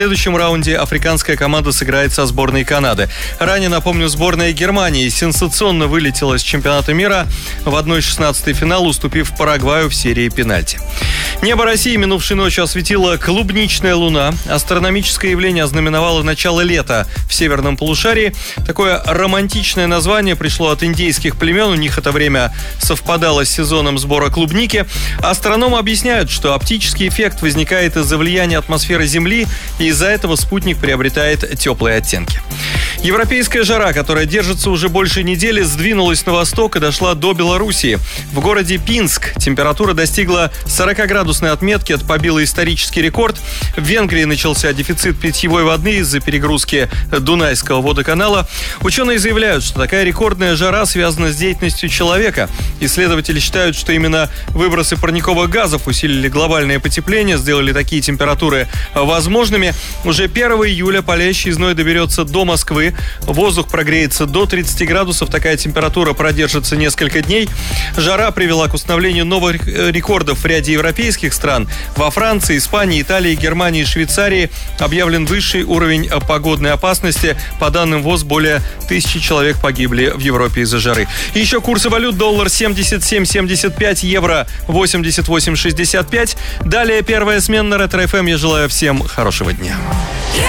В следующем раунде африканская команда сыграет со сборной Канады. Ранее, напомню, сборная Германии сенсационно вылетела с чемпионата мира в 1/16 финала, уступив Парагваю в серии пенальти. Небо России минувшей ночью осветила клубничная луна. Астрономическое явление ознаменовало начало лета в северном полушарии. Такое романтичное название пришло от индейских племен. У них это время совпадало с сезоном сбора клубники. Астрономы объясняют, что оптический эффект возникает из-за влияния атмосферы Земли, и из-за этого спутник приобретает теплые оттенки. Европейская жара, которая держится уже больше недели, сдвинулась на восток и дошла до Белоруссии. В городе Пинск температура достигла 40-градусной отметки, это побило исторический рекорд. В Венгрии начался дефицит питьевой воды из-за перегрузки Дунайского водоканала. Ученые заявляют, что такая рекордная жара связана с деятельностью человека. Исследователи считают, что именно выбросы парниковых газов усилили глобальное потепление, сделали такие температуры возможными. Уже 1 июля палящий зной доберется до Москвы. Воздух прогреется до 30 градусов. Такая температура продержится несколько дней. Жара привела к установлению новых рекордов в ряде европейских стран. Во Франции, Испании, Италии, Германии и Швейцарии объявлен высший уровень погодной опасности. По данным ВОЗ, более 1000 человек погибли в Европе из-за жары. И еще курсы валют: доллар 77.75, евро 88.65. Далее первая смена на Ретро ФМ. Я желаю всем хорошего дня.